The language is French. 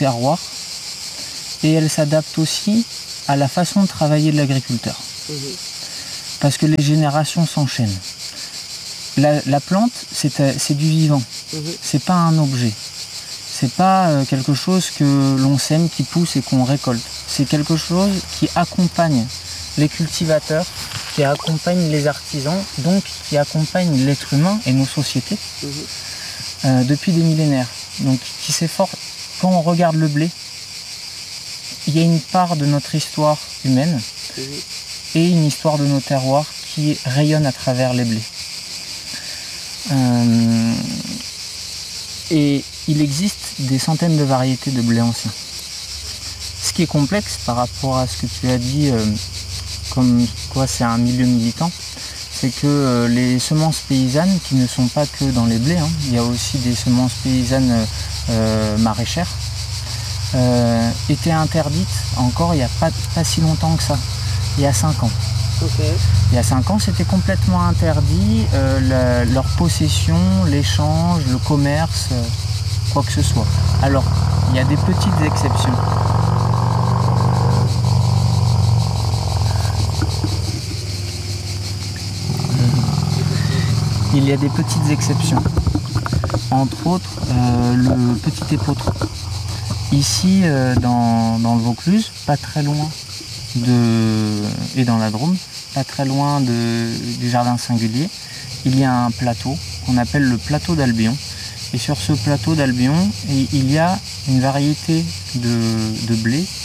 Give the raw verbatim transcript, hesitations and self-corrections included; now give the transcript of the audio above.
terroir et elle s'adapte aussi à la façon de travailler de l'agriculteur. Mmh. Parce que les générations s'enchaînent. La, la plante, c'est, c'est du vivant, mmh. C'est pas un objet. C'est pas euh, quelque chose que l'on sème, qui pousse et qu'on récolte. C'est quelque chose qui accompagne les cultivateurs, qui accompagne les artisans, donc qui accompagne l'être humain et nos sociétés mmh. euh, depuis des millénaires. Donc qui s'efforce. Quand on regarde le blé, il y a une part de notre histoire humaine mmh. et une histoire de nos terroirs qui rayonne à travers les blés. Euh, et il existe des centaines de variétés de blé anciens. Ce qui est complexe par rapport à ce que tu as dit, euh, comme quoi c'est un milieu militant, c'est que euh, les semences paysannes, qui ne sont pas que dans les blés, hein, il y a aussi des semences paysannes euh, maraîchères, euh, étaient interdites encore il n'y a pas, pas si longtemps que ça, il y a cinq ans. Okay. Il y a cinq ans, c'était complètement interdit, euh, la, leur possession, l'échange, le commerce, euh, quoi que ce soit. Alors, il y a des petites exceptions. Il y a des petites exceptions. Entre autres, euh, le petit épeautre. Ici, euh, dans, dans le Vaucluse, pas très loin de, et dans la Drôme, pas très loin de, du jardin singulier, il y a un plateau qu'on appelle le plateau d'Albion. Et sur ce plateau d'Albion, il y a une variété de, de blé